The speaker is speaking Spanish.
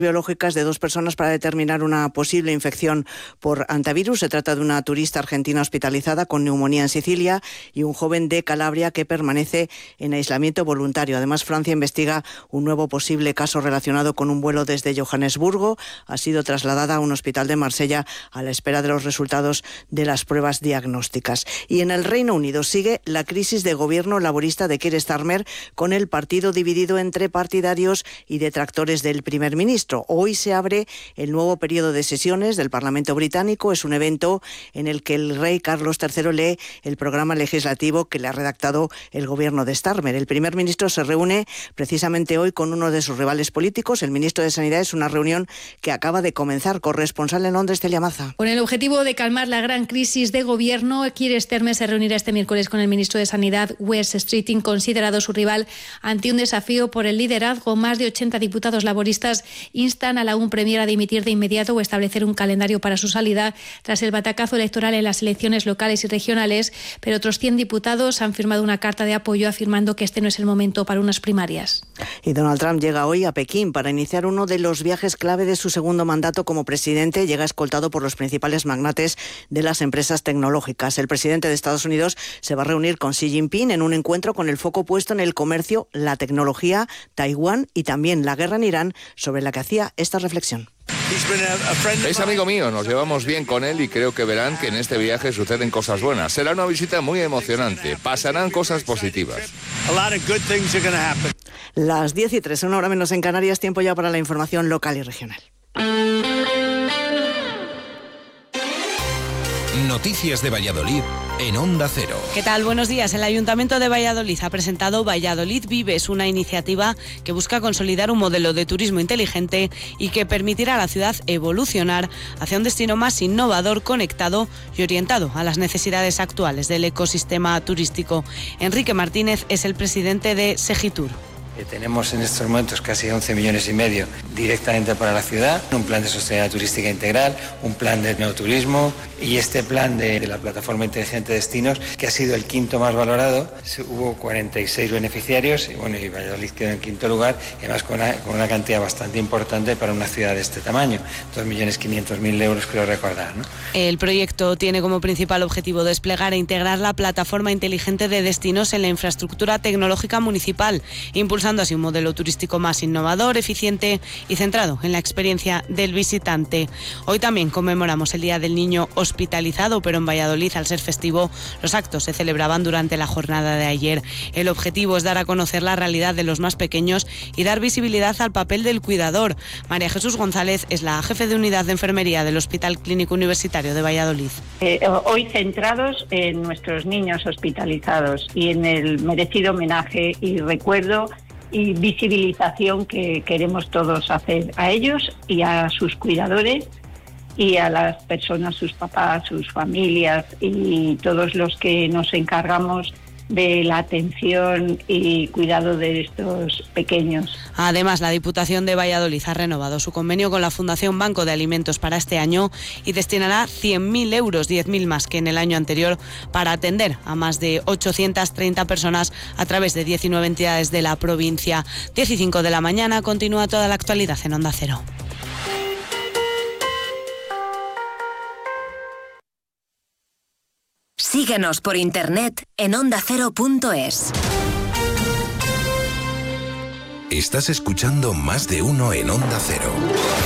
biológicas de 2 personas para determinar una posible infección por hantavirus. Se trata de una turista argentina hospitalizada con neumonía en Sicilia y un joven de Calabria que permanece en aislamiento voluntario. Además, Francia investiga un nuevo posible caso relacionado con un vuelo desde Johannesburgo. Ha sido trasladada a un hospital de Marsella a la espera de los resultados de las pruebas diagnósticas. Y en el Reino Unido sigue la crisis de gobierno laborista de Keir Starmer, con el partido dividido entre partidarios y detractores del primer ministro. Hoy se abre el nuevo periodo de sesiones del Parlamento británico. Es un evento en el que el rey Carlos III lee el programa legislativo que le ha redactado el gobierno de Starmer. El primer ministro se reúne precisamente hoy con uno de sus rivales políticos, el ministro de Sanidad. Es una reunión que acaba de comenzar. Corresponsal en Londres, Celia Maza. Con el objetivo de calmar la gran crisis de gobierno, Keir Starmer se reunirá este miércoles con el ministro de Sanidad, Wes Streeting, considerado su rival, ante un desafío por el liderazgo. Más de 80 diputados laboristas instan a la UN Premier a dimitir de inmediato o establecer un calendario para su salida tras el batacazo electoral en las elecciones locales y regionales, pero otros 100 diputados han firmado una carta de apoyo afirmando que este no es el momento para unas primarias. Y Donald Trump llega hoy a Pekín para iniciar uno de los viajes clave de su segundo mandato como presidente. Llega escoltado por los principales magnates de las empresas tecnológicas. El presidente de Estados Unidos se va a reunir con Xi Jinping en un encuentro con el foco puesto en el comercio, la tecnología, Taiwán y también la guerra en Irán, sobre la que hacía esta reflexión. Es amigo mío, nos llevamos bien con él y creo que verán que en este viaje suceden cosas buenas. Será una visita muy emocionante, pasarán cosas positivas. Las 10:03, 1 hora menos en Canarias, tiempo ya para la información local y regional. Noticias de Valladolid en Onda Cero. ¿Qué tal? Buenos días. El Ayuntamiento de Valladolid ha presentado Valladolid Vives, una iniciativa que busca consolidar un modelo de turismo inteligente y que permitirá a la ciudad evolucionar hacia un destino más innovador, conectado y orientado a las necesidades actuales del ecosistema turístico. Enrique Martínez es el presidente de Segitur. Tenemos en estos momentos casi 11,5 millones directamente para la ciudad, un plan de sostenibilidad turística integral, un plan de neoturismo y este plan de la plataforma inteligente de destinos, que ha sido el quinto más valorado. Hubo 46 beneficiarios y Valladolid quedó en quinto lugar, y además con una cantidad bastante importante para una ciudad de este tamaño, 2.500.000 euros, creo recordar, ¿no? El proyecto tiene como principal objetivo desplegar e integrar la plataforma inteligente de destinos en la infraestructura tecnológica municipal, impulsando así un modelo turístico más innovador, eficiente y centrado en la experiencia del visitante. Hoy también conmemoramos el Día del Niño Hospitalizado, pero en Valladolid, al ser festivo, los actos se celebraban durante la jornada de ayer. El objetivo es dar a conocer la realidad de los más pequeños y dar visibilidad al papel del cuidador. María Jesús González es la jefe de unidad de enfermería del Hospital Clínico Universitario de Valladolid. Hoy centrados en nuestros niños hospitalizados y en el merecido homenaje y recuerdo y visibilización que queremos todos hacer a ellos y a sus cuidadores y a las personas, sus papás, sus familias y todos los que nos encargamos de la atención y cuidado de estos pequeños. Además, la Diputación de Valladolid ha renovado su convenio con la Fundación Banco de Alimentos para este año y destinará 100.000 euros, 10.000 más que en el año anterior, para atender a más de 830 personas a través de 19 entidades de la provincia. 10:05 de la mañana, continúa toda la actualidad en Onda Cero. Síguenos por internet en ondacero.es. Estás escuchando Más de Uno en Onda Cero.